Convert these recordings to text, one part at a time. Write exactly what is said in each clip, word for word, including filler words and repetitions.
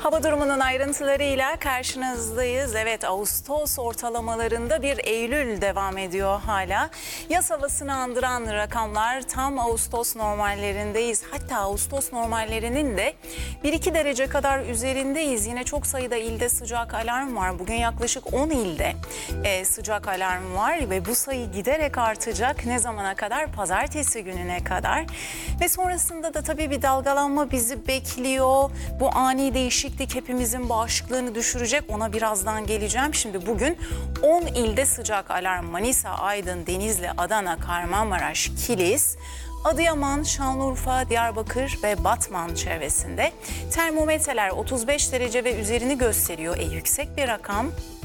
Hava durumunun ayrıntılarıyla karşınızdayız. Evet, Ağustos ortalamalarında bir Eylül devam ediyor hala. Yaz havasını andıran rakamlar, tam Ağustos normallerindeyiz. Hatta Ağustos normallerinin de bir iki derece kadar üzerindeyiz. Yine çok sayıda ilde sıcak alarm var. Bugün yaklaşık on ilde e, sıcak alarm var ve bu sayı giderek artacak. Ne zamana kadar? Pazartesi gününe kadar. Ve sonrasında da tabii bir dalgalanma bizi bekliyor. Bu ani değişiklik hepimizin bağışıklığını düşürecek. Ona birazdan geleceğim. Şimdi bugün on ilde sıcak alarm. Manisa, Aydın, Denizli, Adana, Kahramanmaraş, Kilis, Adıyaman, Şanlıurfa, Diyarbakır ve Batman çevresinde. Termometreler otuz beş derece ve üzerini gösteriyor. E, yüksek bir rakam.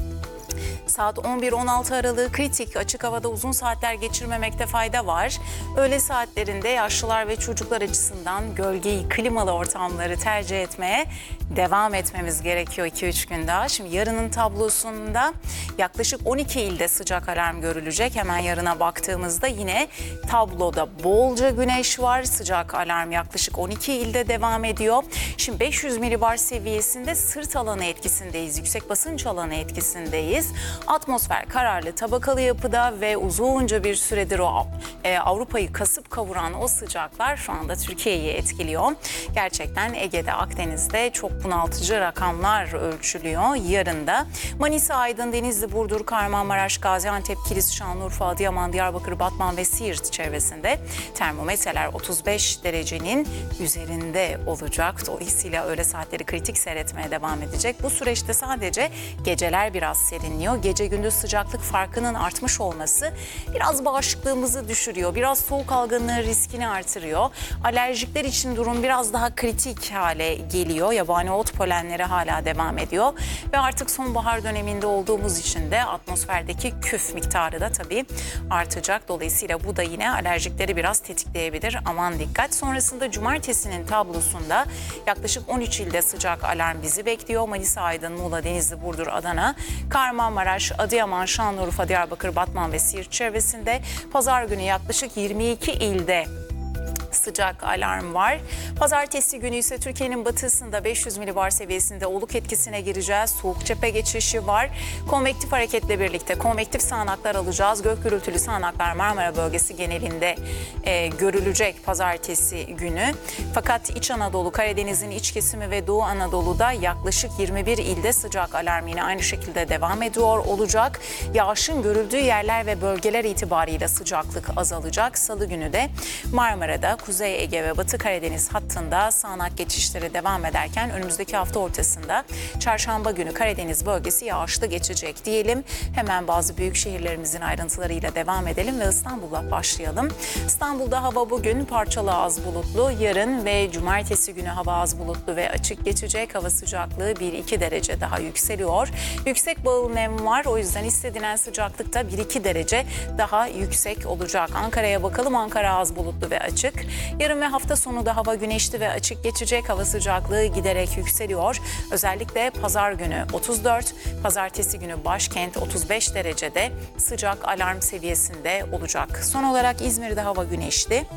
Saat on bir on altı aralığı kritik. Açık havada uzun saatler geçirmemekte fayda var. Öğle saatlerinde yaşlılar ve çocuklar açısından gölgeyi, klimalı ortamları tercih etmeye devam etmemiz gerekiyor iki üç gün daha. Şimdi yarının tablosunda yaklaşık on iki ilde sıcak alarm görülecek. Hemen yarına baktığımızda yine tabloda bolca güneş var. Sıcak alarm yaklaşık on iki ilde devam ediyor. Şimdi beş yüz milibar seviyesinde sırt alanı etkisindeyiz. Yüksek basınç alanı etkisindeyiz. Atmosfer kararlı, tabakalı yapıda ve uzunca bir süredir o e, Avrupa'yı kasıp kavuran o sıcaklar şu anda Türkiye'yi etkiliyor. Gerçekten Ege'de, Akdeniz'de çok bunaltıcı rakamlar ölçülüyor. Yarın da Manisa, Aydın, Denizli, Burdur, Kahramanmaraş, Gaziantep, Kilis, Şanlıurfa, Adıyaman, Diyarbakır, Batman ve Siirt çevresinde termometreler otuz beş derecenin üzerinde olacak. Dolayısıyla öğle saatleri kritik seyretmeye devam edecek. Bu süreçte sadece geceler biraz serinliyor. Gece gündüz sıcaklık farkının artmış olması biraz bağışıklığımızı düşürüyor. Biraz soğuk algınlığı riskini artırıyor. Alerjikler için durum biraz daha kritik hale geliyor. Yabani ot polenleri hala devam ediyor. Ve artık sonbahar döneminde olduğumuz için de atmosferdeki küf miktarı da tabii artacak. Dolayısıyla bu da yine alerjikleri biraz tetikleyebilir. Aman dikkat. Sonrasında cumartesinin tablosunda yaklaşık on üç ilde sıcak alarm bizi bekliyor. Manisa, Aydın, Muğla, Denizli, Burdur, Adana, Kahramanmaraş, Adıyaman, Şanlıurfa, Diyarbakır, Batman ve Siirt çevresinde. Pazar günü yaklaşık yirmi iki ilde sıcak alarm var. Pazartesi günü ise Türkiye'nin batısında beş yüz milibar seviyesinde oluk etkisine gireceğiz. Soğuk cephe geçişi var. Konvektif hareketle birlikte konvektif sağanaklar alacağız. Gök gürültülü sağanaklar Marmara bölgesi genelinde e, görülecek pazartesi günü. Fakat İç Anadolu, Karadeniz'in iç kesimi ve Doğu Anadolu'da yaklaşık yirmi bir ilde sıcak alarm yine aynı şekilde devam ediyor olacak. Yağışın görüldüğü yerler ve bölgeler itibariyle sıcaklık azalacak. Salı günü de Marmara'da, Kuzey Ege ve Batı Karadeniz hattında sağanak geçişleri devam ederken önümüzdeki hafta ortasında çarşamba günü Karadeniz bölgesi yağışlı geçecek diyelim. Hemen bazı büyük şehirlerimizin ayrıntılarıyla devam edelim ve İstanbul'la başlayalım. İstanbul'da hava bugün parçalı az bulutlu, yarın ve cumartesi günü hava az bulutlu ve açık geçecek. Hava sıcaklığı bir iki derece daha yükseliyor. Yüksek bağıl nem var, o yüzden hissedilen sıcaklık da bir iki derece daha yüksek olacak. Ankara'ya bakalım. Ankara az bulutlu ve açık. Yarın ve hafta sonu da hava güneşli ve açık geçecek. Hava sıcaklığı giderek yükseliyor. Özellikle pazar günü otuz dört, pazartesi günü başkent otuz beş derecede sıcak alarm seviyesinde olacak. Son olarak İzmir'de hava güneşli.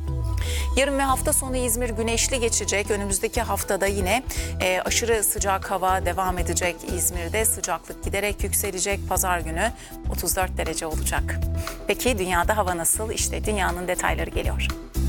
Yarın ve hafta sonu İzmir güneşli geçecek. Önümüzdeki haftada yine e, aşırı sıcak hava devam edecek İzmir'de. Sıcaklık giderek yükselecek. Pazar günü otuz dört derece olacak. Peki dünyada hava nasıl? İşte dünyanın detayları geliyor.